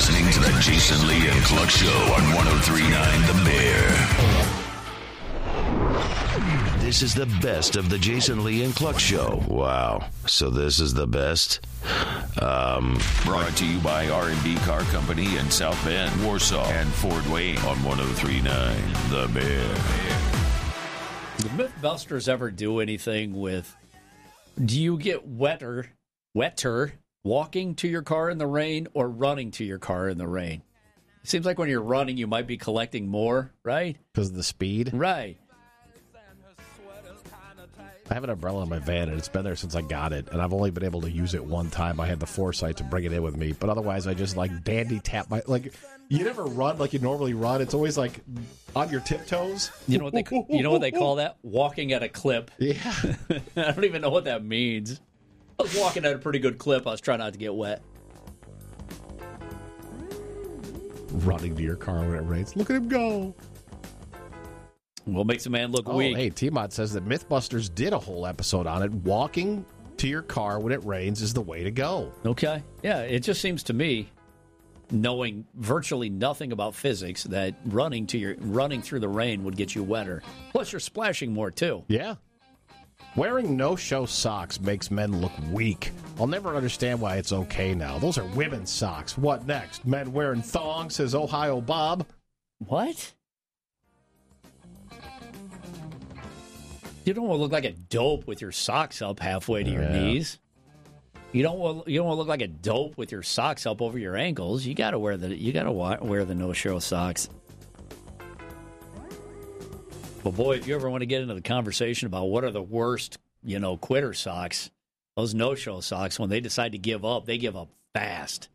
listening to the Jason Lee and Cluck Show on 103.9 The Bear. This is the best of the Jason Lee and Cluck Show. Wow. So this is the best? Brought to you by R&B Car Company in South Bend, Warsaw, and Fort Wayne on 103.9 The Bear. Do Mythbusters ever do anything with, do you get wetter walking to your car in the rain or running to your car in the rain? It seems like when you're running, you might be collecting more, right? Because of the speed? Right. I have an umbrella in my van, and it's been there since I got it, and I've only been able to use it one time. I had the foresight to bring it in with me, but otherwise I just, dandy tap my... you never run like you normally run. It's always, on your tiptoes. You know what they call that? Walking at a clip. Yeah. I don't even know what that means. I was walking at a pretty good clip. I was trying not to get wet. Running to your car when it rains. Look at him go. What makes a man look weak? Hey, T-Mod says that Mythbusters did a whole episode on it. Walking to your car when it rains is the way to go. Okay. Yeah, it just seems to me, knowing virtually nothing about physics, that running through the rain would get you wetter. Plus, you're splashing more, too. Yeah. Wearing no-show socks makes men look weak. I'll never understand why it's okay now. Those are women's socks. What next? Men wearing thongs, says Ohio Bob. What? You don't want to look like a dope with your socks up halfway to your knees. You don't want to look like a dope with your socks up over your ankles. You got to wear the no-show socks. But boy, if you ever want to get into the conversation about what are the worst, quitter socks, those no-show socks, when they decide to give up, they give up fast.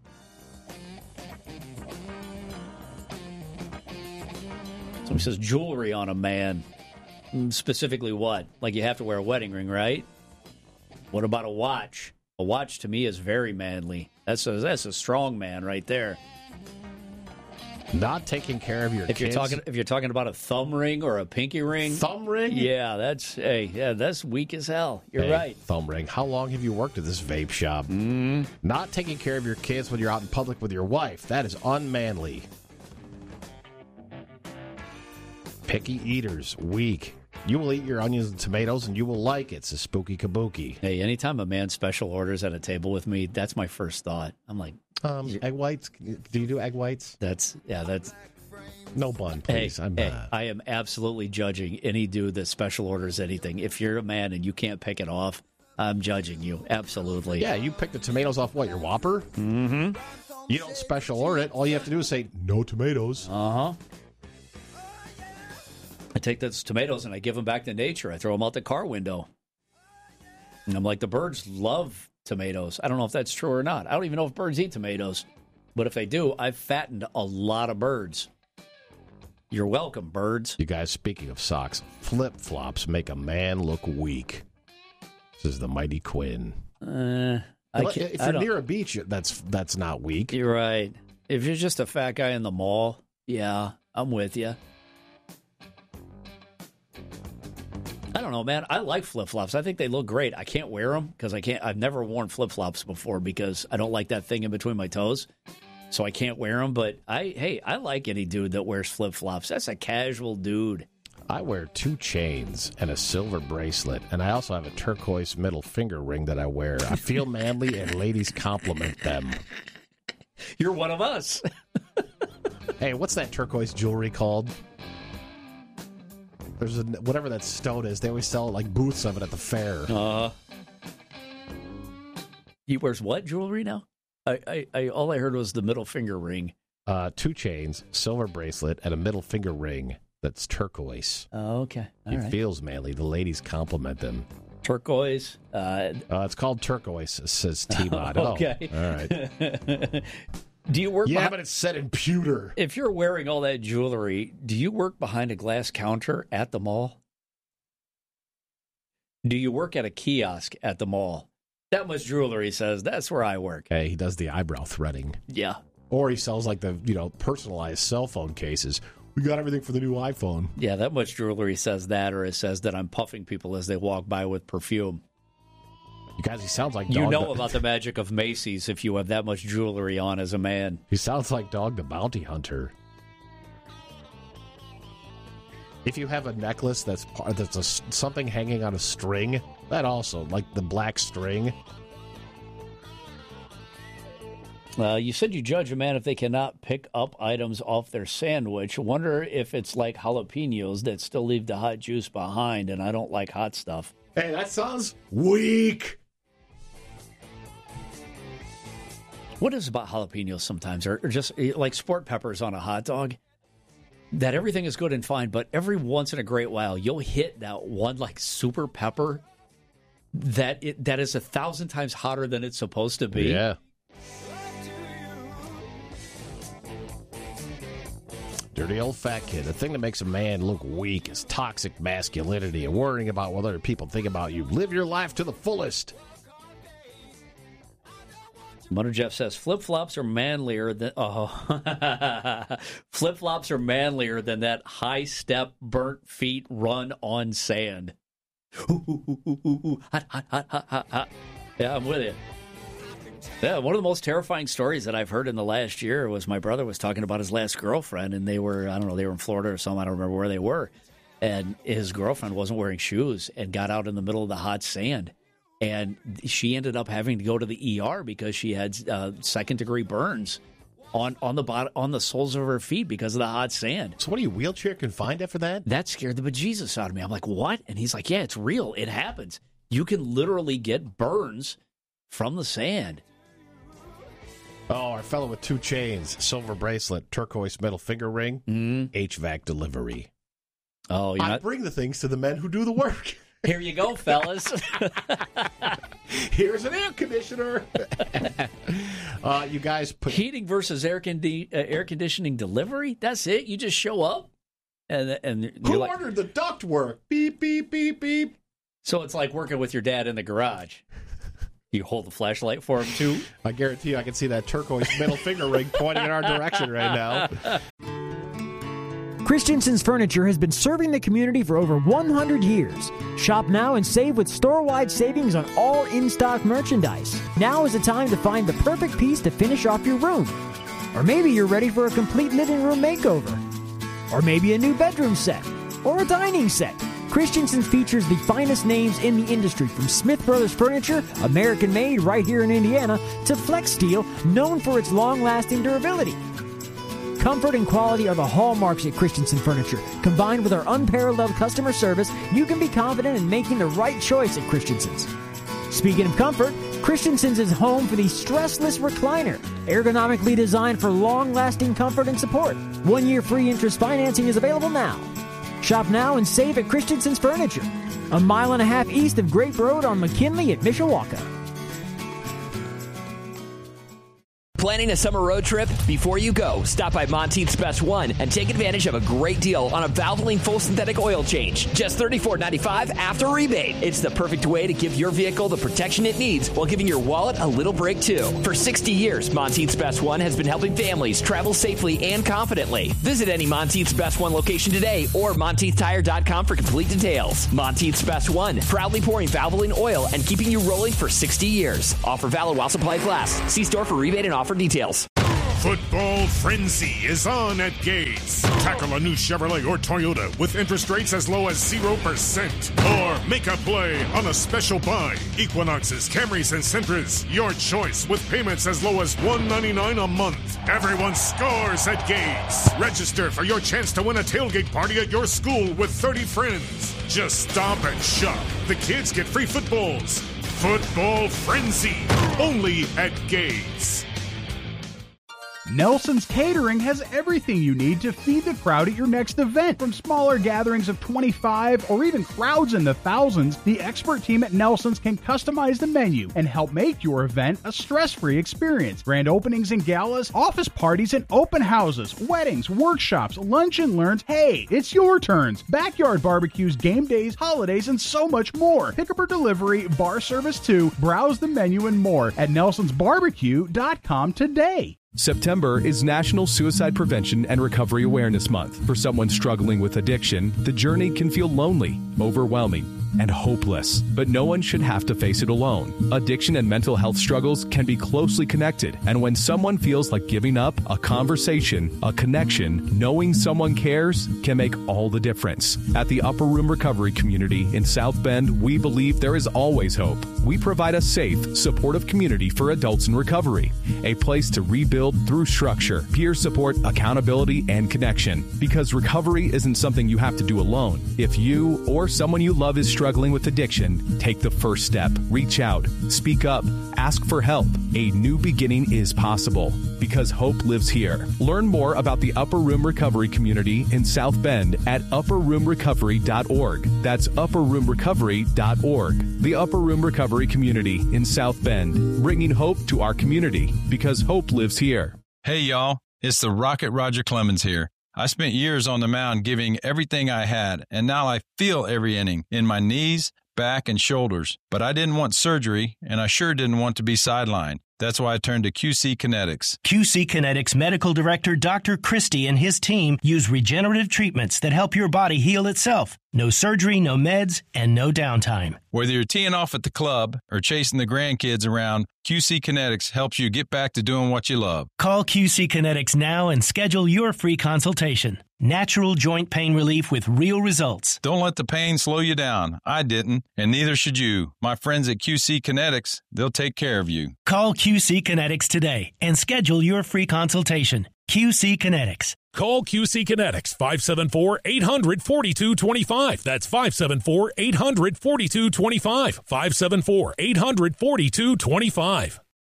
Somebody says jewelry on a man. Specifically what? Like you have to wear a wedding ring, right? What about a watch? A watch to me is very manly. That's a strong man right there. Not taking care of your kids. If you're talking about a thumb ring or a pinky ring. Thumb ring? Yeah, that's weak as hell. You're right. Thumb ring. How long have you worked at this vape shop? Not taking care of your kids when you're out in public with your wife. That is unmanly. Picky eaters. Weak. You will eat your onions and tomatoes, and you will like it, says Spooky Kabuki. Hey, anytime a man special orders at a table with me, that's my first thought. I'm like... egg whites? Do you do egg whites? That's... No bun, please. I am absolutely judging any dude that special orders anything. If you're a man and you can't pick it off, I'm judging you. Absolutely. Yeah, you pick the tomatoes off what, your Whopper? Mm-hmm. You don't special order it. All you have to do is say, no tomatoes. Uh-huh. I take those tomatoes and I give them back to nature. I throw them out the car window. And I'm like, the birds love tomatoes. I don't know if that's true or not. I don't even know if birds eat tomatoes. But if they do, I've fattened a lot of birds. You're welcome, birds. You guys, speaking of socks, flip-flops make a man look weak. This is the Mighty Quinn. If you're near a beach, that's not weak. You're right. If you're just a fat guy in the mall, yeah, I'm with you. I don't know, man. I like flip-flops. I think they look great. I can't wear them because I've never worn flip-flops before because I don't like that thing in between my toes. So I can't wear them. But I like any dude that wears flip-flops. That's a casual dude. I wear 2 chains and a silver bracelet, and I also have a turquoise middle finger ring that I wear. I feel manly, and ladies compliment them. You're one of us. Hey, what's that turquoise jewelry called? There's whatever that stone is. They always sell like booths of it at the fair. He wears what jewelry now? All I heard was the middle finger ring. 2 chains, silver bracelet, and a middle finger ring that's turquoise. Oh, okay. He feels manly. The ladies compliment him. Turquoise. It's called turquoise, says T-Mod. Okay. Oh, all right. Do you work? Yeah, but it's said in pewter. If you're wearing all that jewelry, do you work behind a glass counter at the mall? Do you work at a kiosk at the mall? That much jewelry says that's where I work. Hey, he does the eyebrow threading. Yeah. Or he sells like the personalized cell phone cases. We got everything for the new iPhone. Yeah, that much jewelry says that, or it says that I'm puffing people as they walk by with perfume. You guys, he sounds like You know about the magic of Macy's if you have that much jewelry on as a man. He sounds like Dog the Bounty Hunter. If you have a necklace that's something hanging on a string, that also, like the black string. You said you judge a man if they cannot pick up items off their sandwich. Wonder if it's like jalapenos that still leave the hot juice behind, and I don't like hot stuff. Hey, that sounds weak. What is about jalapenos sometimes, or just like sport peppers on a hot dog? That everything is good and fine, but every once in a great while, you'll hit that one like super pepper that is 1,000 times hotter than it's supposed to be. Yeah. Dirty old fat kid. The thing that makes a man look weak is toxic masculinity and worrying about what other people think about you. Live your life to the fullest. Mother Jeff says flip-flops are manlier than flip-flops are manlier than that high-step burnt feet run on sand. Hot, hot, hot, hot, hot, hot. Yeah, I'm with you. Yeah, one of the most terrifying stories that I've heard in the last year was my brother was talking about his last girlfriend, and they were in Florida or something. I don't remember where they were. And his girlfriend wasn't wearing shoes and got out in the middle of the hot sand. And she ended up having to go to the ER because she had second-degree burns on the soles of her feet because of the hot sand. So what are you, wheelchair confined after that? That scared the bejesus out of me. I'm like, what? And he's like, yeah, it's real. It happens. You can literally get burns from the sand. Oh, our fellow with 2 chains, silver bracelet, turquoise middle finger ring, HVAC delivery. Oh, I bring the things to the men who do the work. Here you go, fellas. Here's an air conditioner. You guys put heating versus air conditioning delivery. That's it. You just show up, and who ordered the duct work? Beep beep beep beep. So it's like working with your dad in the garage. You hold the flashlight for him too. I guarantee you, I can see that turquoise middle finger ring pointing in our direction right now. Christensen's Furniture has been serving the community for over 100 years. Shop now and save with store-wide savings on all in-stock merchandise. Now is the time to find the perfect piece to finish off your room. Or maybe you're ready for a complete living room makeover. Or maybe a new bedroom set. Or a dining set. Christensen's features the finest names in the industry, from Smith Brothers Furniture, American-made right here in Indiana, to Flex Steel, known for its long-lasting durability. Comfort and quality are the hallmarks at Christensen Furniture. Combined with our unparalleled customer service, you can be confident in making the right choice at Christensen's. Speaking of comfort, Christensen's is home for the stressless recliner, ergonomically designed for long-lasting comfort and support. 1-year free interest financing is available now. Shop now and save at Christensen's Furniture, 1.5 miles east of Grape Road on McKinley at Mishawaka. Planning a summer road trip? Before you go, stop by Monteith's Best One and take advantage of a great deal on a Valvoline full synthetic oil change. Just $34.95 after rebate. It's the perfect way to give your vehicle the protection it needs while giving your wallet a little break too. For 60 years, Monteith's Best One has been helping families travel safely and confidently. Visit any Monteith's Best One location today or MonteithTire.com for complete details. Monteith's Best One, proudly pouring Valvoline oil and keeping you rolling for 60 years. Offer valid while supplies last. See store for rebate and offer details. Football frenzy is on at Gates. Tackle a new Chevrolet or Toyota with interest rates as low as 0%. Or make a play on a special buy. Equinoxes, Camrys, and Sentras. Your choice with payments as low as $199 a month. Everyone scores at Gates. Register for your chance to win a tailgate party at your school with 30 friends. Just stop and shop. The kids get free footballs. Football frenzy. Only at Gates. Nelson's Catering has everything you need to feed the crowd at your next event. From smaller gatherings of 25 or even crowds in the thousands, the expert team at Nelson's can customize the menu and help make your event a stress-free experience. Grand openings and galas, office parties and open houses, weddings, workshops, lunch and learns. Hey, it's your turns. Backyard barbecues, game days, holidays, and so much more. Pickup or delivery, bar service too. Browse the menu and more at nelsonsbarbecue.com today. September is National Suicide Prevention and Recovery Awareness Month. For someone struggling with addiction, the journey can feel lonely, overwhelming, and hopeless. But no one should have to face it alone. Addiction and mental health struggles can be closely connected, and when someone feels like giving up, a conversation, a connection, knowing someone cares can make all the difference. At the Upper Room Recovery Community in South Bend, we believe there is always hope. We provide a safe, supportive community for adults in recovery, a place to rebuild through structure, peer support, accountability, and connection. Because recovery isn't something you have to do alone. If you or someone you love is struggling with addiction, take the first step. Reach out, speak up, ask for help. A new beginning is possible because hope lives here. Learn more about the Upper Room Recovery Community in South Bend at upperroomrecovery.org. That's upperroomrecovery.org. The Upper Room Recovery Community in South Bend, bringing hope to our community because hope lives here. Hey, y'all. It's the Rocket Roger Clemens here. I spent years on the mound giving everything I had, and now I feel every inning in my knees, back, and shoulders. But I didn't want surgery, and I sure didn't want to be sidelined. That's why I turned to QC Kinetics. QC Kinetics Medical Director Dr. Christie and his team use regenerative treatments that help your body heal itself. No surgery, no meds, and no downtime. Whether you're teeing off at the club or chasing the grandkids around, QC Kinetics helps you get back to doing what you love. Call QC Kinetics now and schedule your free consultation. Natural joint pain relief with real results. Don't let the pain slow you down. I didn't, and neither should you. My friends at QC Kinetics, they'll take care of you. Call QC Kinetics today and schedule your free consultation. QC Kinetics. Call QC Kinetics, 574-800-4225. That's 574-800-4225. 574-800-4225.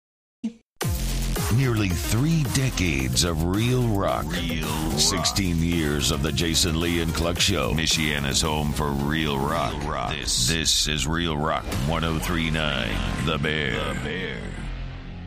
Nearly 3 decades of real rock. 16 years of the Jason Lee and Cluck Show. Michiana's home for real rock. This is Real Rock 103.9 The Bear.